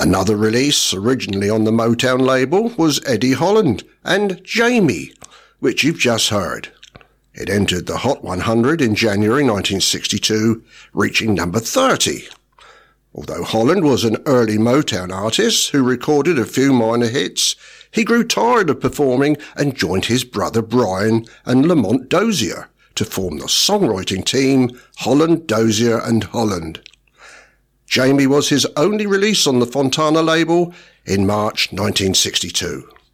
Another release, originally on the Motown label, was Eddie Holland and Jamie, which you've just heard. It entered the Hot 100 in January 1962, reaching number 30. Although Holland was an early Motown artist who recorded a few minor hits, he grew tired of performing and joined his brother Brian and Lamont Dozier to form the songwriting team Holland, Dozier and Holland. Jamie was his only release on the Fontana label in March 1962.